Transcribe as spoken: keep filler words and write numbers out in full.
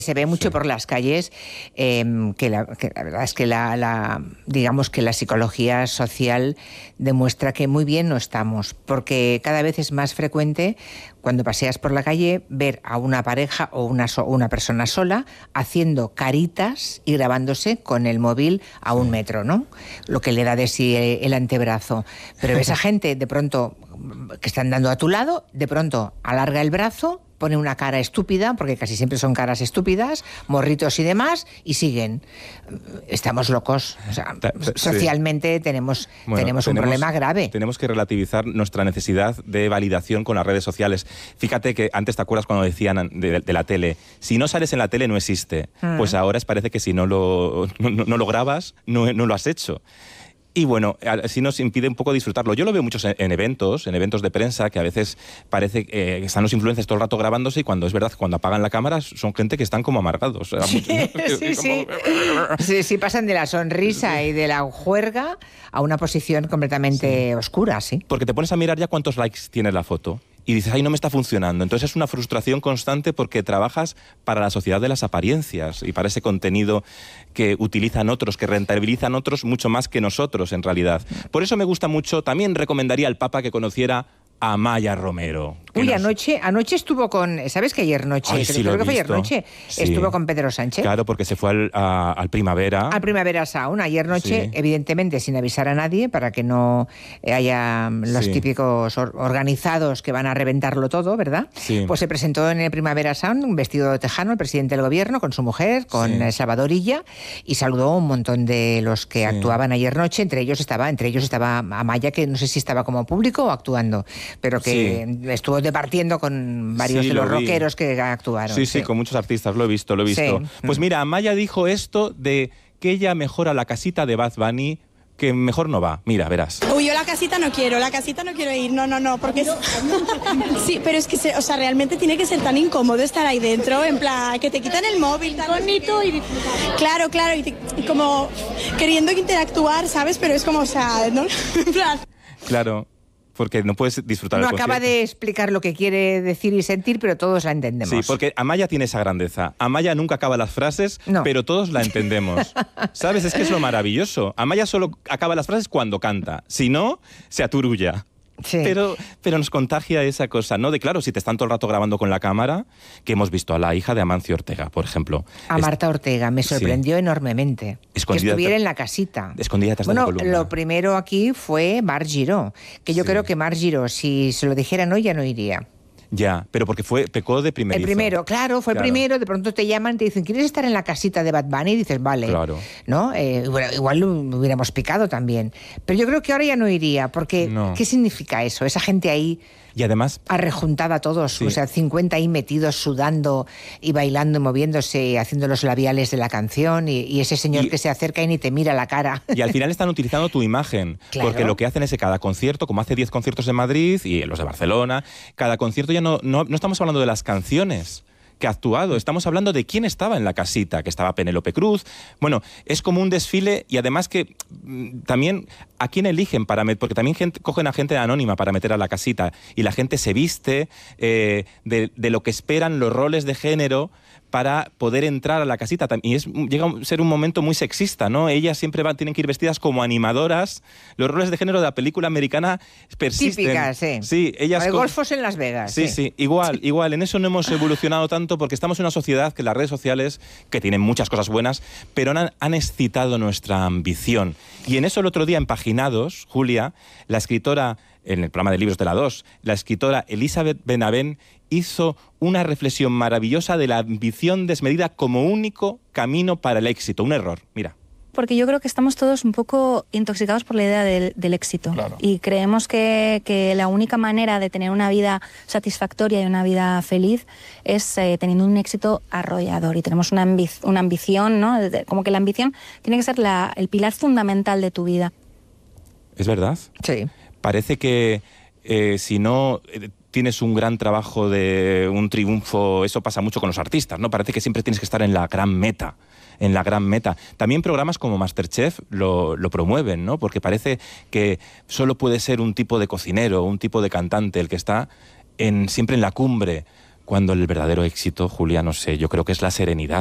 Se ve mucho sí. por las calles eh, que, la, que la verdad es que la, la, digamos que la psicología social demuestra que muy bien no estamos, porque cada vez es más frecuente cuando paseas por la calle ver a una pareja o una, so, una persona sola haciendo caritas y grabándose con el móvil a un metro, ¿no? Lo que le da de sí el antebrazo. Pero esa gente de pronto que están dando a tu lado, de pronto alarga el brazo, pone una cara estúpida, porque casi siempre son caras estúpidas, morritos y demás, y siguen. Estamos locos. O sea, sí. Socialmente tenemos, bueno, tenemos un tenemos, problema grave. Tenemos que relativizar nuestra necesidad de validación con las redes sociales. Fíjate que antes te acuerdas cuando decían de, de la tele, si no sales en la tele no existe. Mm. Pues ahora parece que si no lo, no, no lo grabas, no, no lo has hecho. Y bueno, así nos impide un poco disfrutarlo. Yo lo veo muchos en, en eventos, en eventos de prensa, que a veces parece eh, que están los influencers todo el rato grabándose y cuando es verdad, cuando apagan la cámara son gente que están como amargados. Sí, mucho, sí, sí. Como... sí, sí, pasan de la sonrisa y de la juerga a una posición completamente sí. oscura, sí. Porque te pones a mirar ya cuántos likes tiene la foto. Y dices, ay, no me está funcionando. Entonces es una frustración constante porque trabajas para la sociedad de las apariencias y para ese contenido que utilizan otros, que rentabilizan otros mucho más que nosotros, en realidad. Por eso me gusta mucho, también recomendaría al Papa que conociera a Amaya Romero. Uy, nos... anoche, anoche estuvo con... ¿Sabes que ayer noche? Ay, sí, creo lo que fue visto. ayer noche. Sí. Estuvo con Pedro Sánchez. Claro, porque se fue al, a, al Primavera. Al Primavera Sound. Ayer noche, sí. evidentemente, sin avisar a nadie, para que no haya los sí. típicos or organizados que van a reventarlo todo, ¿verdad? Sí. Pues se presentó en el Primavera Sound, un vestido de tejano, el presidente del gobierno, con su mujer, con sí. Salvador Illa, y saludó a un montón de los que sí. actuaban ayer noche. Entre ellos estaba, entre ellos estaba Amaya, que no sé si estaba como público o actuando, pero que... Sí. estuvo departiendo con varios sí, de los rockeros que actuaron. Sí, sí, sí, con muchos artistas, lo he visto, lo he visto. Sí. Pues mira, Amaya dijo esto de que ella mejora la casita de Bad Bunny, que mejor no va. Mira, verás. Uy, yo la casita no quiero, la casita no quiero ir, no, no, no, porque... Es... sí, pero es que, se, o sea, realmente tiene que ser tan incómodo estar ahí dentro, en plan, que te quitan el móvil, tan bonito y... Claro, claro, y, te, y como queriendo interactuar, ¿sabes? Pero es como, o sea, ¿no? En plan... Claro. Porque no puedes disfrutar no del concierto. No acaba de explicar lo que quiere decir y sentir, pero todos la entendemos. Sí, porque Amaya tiene esa grandeza. Amaya nunca acaba las frases, no. pero todos la entendemos. ¿Sabes? Es que es lo maravilloso. Amaya solo acaba las frases cuando canta. Si no, se aturulla. Sí. Pero, pero nos contagia esa cosa, ¿no? De claro, si te están todo el rato grabando con la cámara, que hemos visto a la hija de Amancio Ortega, por ejemplo. A Marta Ortega, me sorprendió sí. enormemente. Escondida que estuviera en la casita. Escondida tras bueno, de la columna. Lo primero aquí fue Marc Giró, que yo sí. creo que Marc Giró, si se lo dijeran hoy, ya no iría. Ya, pero porque fue pecó de primerizo. El primero, claro, fue el claro. primero, de pronto te llaman, te dicen, ¿quieres estar en la casita de Bad Bunny? Y dices, vale. Claro. ¿No? Eh, bueno, igual lo hubiéramos picado también. Pero yo creo que ahora ya no iría, porque no. ¿qué significa eso? Esa gente ahí... Y además... arrejuntada todos, sí. o sea, cincuenta ahí metidos, sudando y bailando, moviéndose, haciendo los labiales de la canción, y, y ese señor y, que se acerca y ni te mira la cara. Y al final están utilizando tu imagen, claro. porque lo que hacen es que cada concierto, como hace diez conciertos en Madrid y los de Barcelona, cada concierto ya no, no, no estamos hablando de las canciones que ha actuado, estamos hablando de quién estaba en la casita, que estaba Penélope Cruz. Bueno, es como un desfile y además que mmm, también a quién eligen para meter, porque también gente, cogen a gente anónima para meter a la casita y la gente se viste eh, de, de lo que esperan los roles de género para poder entrar a la casita. Y es, llega a ser un momento muy sexista, ¿no? Ellas siempre van, tienen que ir vestidas como animadoras. Los roles de género de la película americana persisten. Típicas, sí. Sí, ellas... O golfos en Las Vegas. Sí, sí, sí, igual, sí. igual. En eso no hemos evolucionado tanto porque estamos en una sociedad que las redes sociales, que tienen muchas cosas buenas, pero han, han excitado nuestra ambición. Y en eso el otro día, en Paginados, Julia, la escritora, en el programa de libros de la dos, la escritora Elizabeth Benavent hizo una reflexión maravillosa de la ambición desmedida como único camino para el éxito. Un error, mira. Porque yo creo que estamos todos un poco intoxicados por la idea del, del éxito. Claro. Y creemos que, que la única manera de tener una vida satisfactoria y una vida feliz es eh, teniendo un éxito arrollador. Y tenemos una, ambi una ambición, ¿no? Como que la ambición tiene que ser la, el pilar fundamental de tu vida. ¿Es verdad? Sí. Parece que eh, si no... Eh, tienes un gran trabajo de un triunfo, eso pasa mucho con los artistas, ¿no? Parece que siempre tienes que estar en la gran meta, en la gran meta. También programas como MasterChef lo, lo promueven, ¿no? Porque parece que solo puede ser un tipo de cocinero, un tipo de cantante el que está en, siempre en la cumbre, Cuando el verdadero éxito, Julia, no sé, yo creo que es la serenidad.